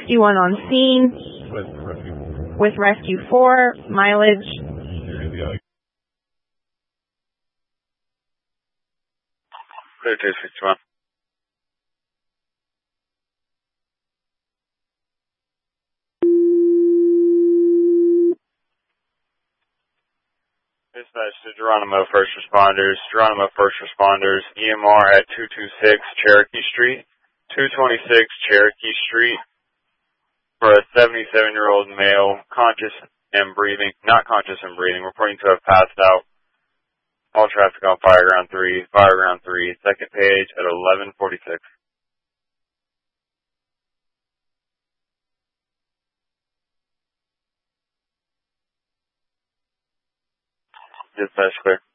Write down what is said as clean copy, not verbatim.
Rescue 1 on scene with Rescue 4, mileage. Clear 261. Dispatch to Geronimo First Responders. Geronimo First Responders, EMR at 226 Cherokee Street, 226 Cherokee Street, for a 77-year-old male, conscious and breathing, not conscious and breathing, reporting to have passed out. All traffic on Fireground 3, second page at 11:46. Dispatch clear.